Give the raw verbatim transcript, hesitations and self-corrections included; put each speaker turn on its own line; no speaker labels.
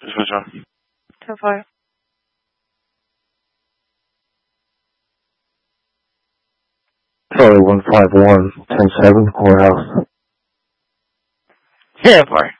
Switch on.
ten five.
Charlie one five one, ten seven, courthouse.
ten four.